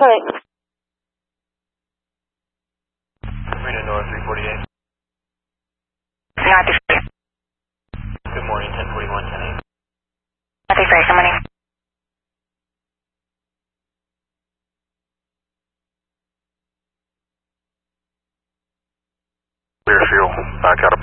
clinic. Reno North 348. North 348. Good morning, 1041, 10-8. North 348, good morning. Clear fuel, back out of